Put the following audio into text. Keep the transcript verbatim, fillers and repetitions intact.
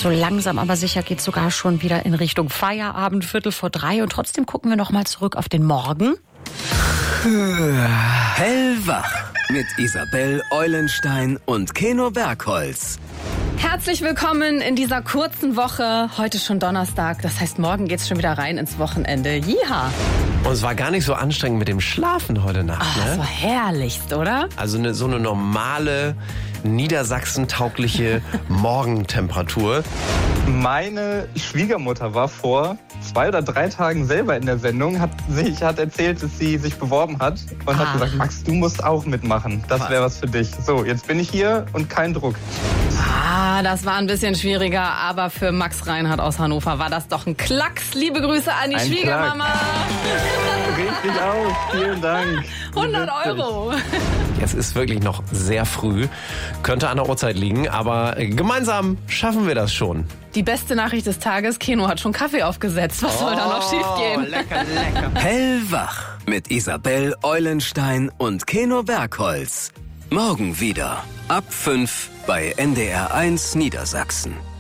So langsam aber sicher geht es sogar schon wieder in Richtung Feierabend, Viertel vor drei. Und trotzdem gucken wir noch mal zurück auf den Morgen. Hellwach mit Isabel Eulenstein und Keno Bergholz. Herzlich willkommen in dieser kurzen Woche. Heute schon Donnerstag, das heißt, morgen geht's schon wieder rein ins Wochenende. Jiha! Und es war gar nicht so anstrengend mit dem Schlafen heute Nacht, Ach, ne? das war herrlichst, oder? Also eine, so eine normale, niedersachsentaugliche Morgentemperatur. Meine Schwiegermutter war vor zwei oder drei Tagen selber in der Sendung, hat sich hat erzählt, dass sie sich beworben hat und Ah. hat gesagt, Max, du musst auch mitmachen. Das wäre was für dich. So, jetzt bin ich hier und kein Druck. Ah, das war ein bisschen schwieriger, aber für Max Reinhardt aus Hannover war das doch ein Klacks. Liebe Grüße an die Ein Schwiegermama. Richtig aus, vielen Dank. hundert Euro. Es ist wirklich noch sehr früh, könnte an der Uhrzeit liegen, aber gemeinsam schaffen wir das schon. Die beste Nachricht des Tages, Keno hat schon Kaffee aufgesetzt. Was soll da noch schiefgehen? Lecker, lecker. Hellwach mit Isabel Eulenstein und Keno Bergholz. Morgen wieder ab fünf bei N D R eins Niedersachsen.